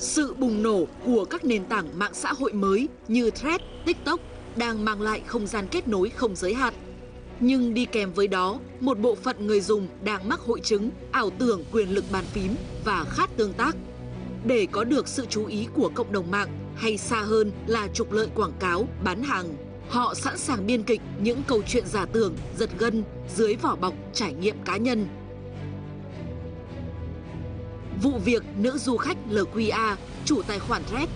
Sự bùng nổ của các nền tảng mạng xã hội mới như Threads, TikTok đang mang lại không gian kết nối không giới hạn. Nhưng đi kèm với đó, một bộ phận người dùng đang mắc hội chứng ảo tưởng quyền lực bàn phím và khát tương tác. Để có được sự chú ý của cộng đồng mạng hay xa hơn là trục lợi quảng cáo, bán hàng, họ sẵn sàng biên kịch những câu chuyện giả tưởng, giật gân dưới vỏ bọc trải nghiệm cá nhân. Vụ việc nữ du khách LQA, chủ tài khoản Threads,